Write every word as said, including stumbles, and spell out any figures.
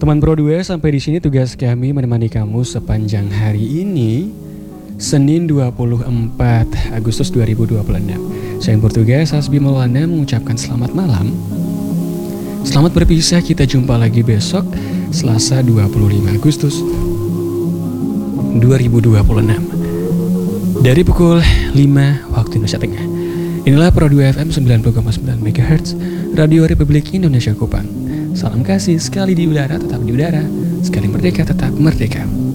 Teman Pro dua, sampai di sini tugas kami menemani kamu sepanjang hari ini, Senin dua puluh empat Agustus dua ribu dua puluh enam. Saya yang bertugas Hasbi Maulana mengucapkan selamat malam. Selamat berpisah, kita jumpa lagi besok Selasa dua puluh lima Agustus dua ribu dua puluh enam dari pukul lima waktu Indonesia Tengah. Inilah Pro dua F M sembilan puluh koma sembilan MHz Radio Republik Indonesia Kupang. Salam kasih, sekali di udara tetap di udara, sekali merdeka tetap merdeka.